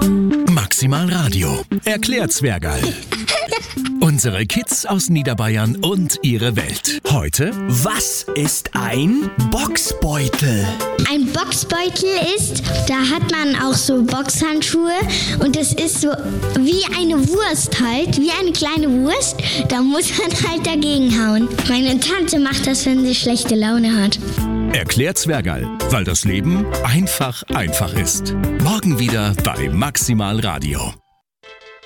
Maximal Radio. Erklärt Zwergerl. Unsere Kids aus Niederbayern und ihre Welt. Heute: Was ist ein Boxbeutel? Ein Boxbeutel ist, da hat man auch so Boxhandschuhe und das ist so wie eine Wurst halt, wie eine kleine Wurst. Da muss man halt dagegen hauen. Meine Tante macht das, wenn sie schlechte Laune hat. Erklärt Zwergerl, weil das Leben einfach ist. Morgen wieder bei Maximal Radio.